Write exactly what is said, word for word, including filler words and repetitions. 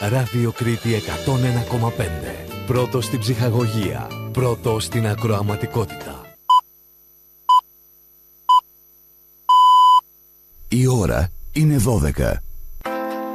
Ράδιο Κρήτη εκατόν ένα κόμμα πέντε. Πρώτο στην ψυχαγωγία. Πρώτο στην ακροαματικότητα. Η ώρα είναι δώδεκα.